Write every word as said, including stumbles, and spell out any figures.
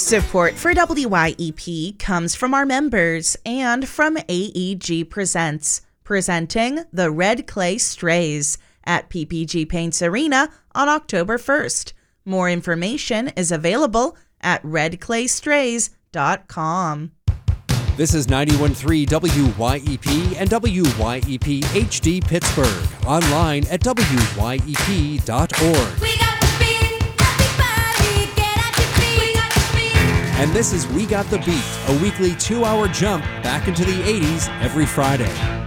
Support for W Y E P comes from our members and from A E G Presents, presenting the Red Clay Strays at P P G Paints Arena on October first. More information is available at red clay strays dot com. This is ninety-one point three W Y E P and W Y E P H D Pittsburgh. Online at W Y E P dot org. We got the beat, everybody get at your feet. We got the beat. And this is We Got the Beat, a weekly two-hour jump back into the eighties every Friday.